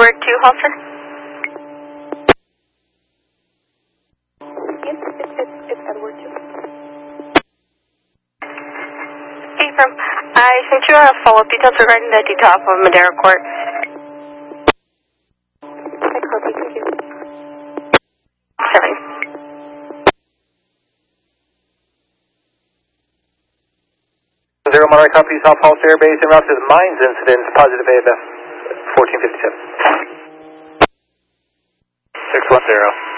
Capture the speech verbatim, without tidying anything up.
Edward two, Halter. Yes, it's, it's, it's Edward two. Affirm. I sent you a follow-up details regarding the detail off of Madera Court. I copy, thank you. Seven. Zero Monterey Company, South Falls Air Base, en route to the mines incident, positive A F F, fourteen fifty-seven. six one zero.